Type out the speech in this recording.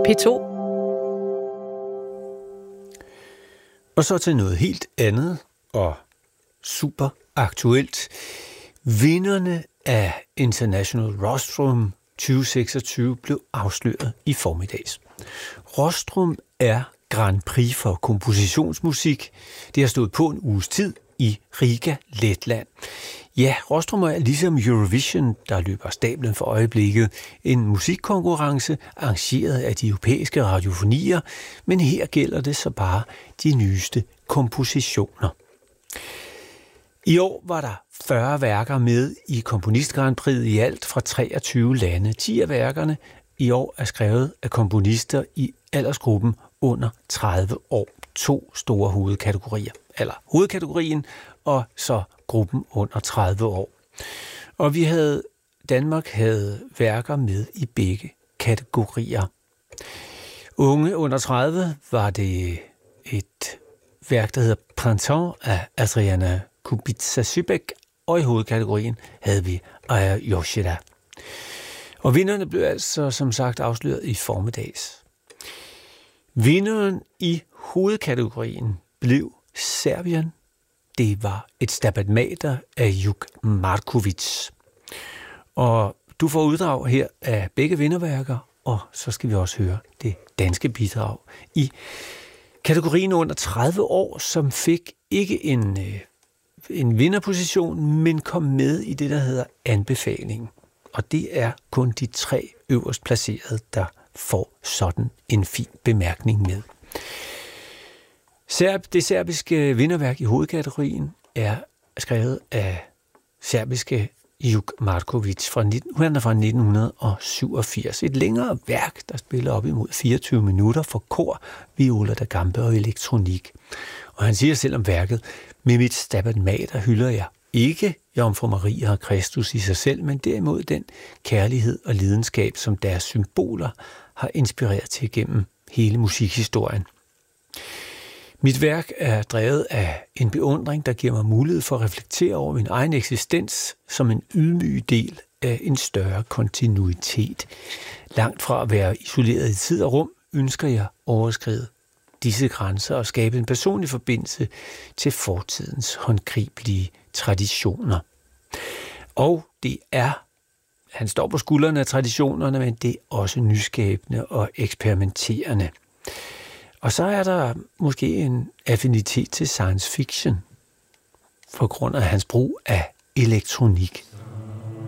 P2. Og så til noget helt andet og super aktuelt. Vinderne af International Rostrum 2026 blev afsløret i formiddags. Rostrum er Grand Prix for kompositionsmusik. Det har stået på en uges tid i Riga, Letland. Ja, Rostrum er ligesom Eurovision, der løber stablen for øjeblikket. En musikkonkurrence arrangeret af de europæiske radiofonier, men her gælder det så bare de nyeste kompositioner. I år var der 40 værker med i komponistgrandprixet i alt fra 23 lande. 10 af værkerne i år er skrevet af komponister i aldersgruppen under 30 år. 2 store hovedkategorier, eller hovedkategorien og så gruppen under 30 år. Og Danmark havde værker med i begge kategorier. Unge under 30 var det et værk, der hedder Printemps af Adriana Kubica-Zybek, og i hovedkategorien havde vi Aya Yoshida. Og vinderne blev altså som sagt afsløret i formiddags. Vinderen i hovedkategorien blev Serbien. Det var et Stabat Mater af Juk Markovic. Og du får uddrag her af begge vinderværker, og så skal vi også høre det danske bidrag i kategorien under 30 år, som fik ikke en vinderposition, men kom med i det, der hedder anbefaling. Og det er kun de 3 øverst placerede, der får sådan en fin bemærkning med. Det serbiske vinderværk i hovedkategorien er skrevet af serbiske Juk Markovic. Han er fra 1987. Et længere værk, der spiller op imod 24 minutter for kor, viola da gambe og elektronik. Og han siger selv om værket: med mit Stabat Mater hylder jeg ikke Jomfru Maria og Kristus i sig selv, men derimod den kærlighed og lidenskab, som deres symboler har inspireret til gennem hele musikhistorien. Mit værk er drevet af en beundring, der giver mig mulighed for at reflektere over min egen eksistens som en ydmyg del af en større kontinuitet. Langt fra at være isoleret i tid og rum, ønsker jeg overskride disse grænser og skabe en personlig forbindelse til fortidens håndgribelige traditioner. Og han står på skuldrene af traditionerne, men det er også nyskabende og eksperimenterende. Og så er der måske en affinitet til science fiction, på grund af hans brug af elektronik.